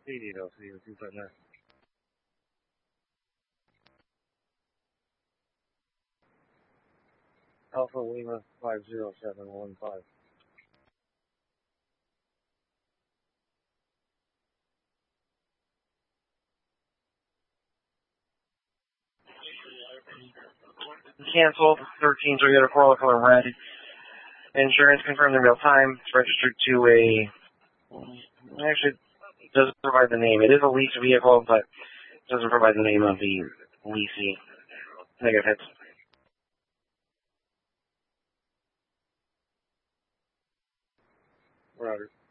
CD259. Alpha Lima 50715. Cancel 13304 color red. Insurance confirmed in real time. It's registered to a. Actually, it doesn't provide the name. It is a leased vehicle, but it doesn't provide the name of the leasee. Negative hits. Roger.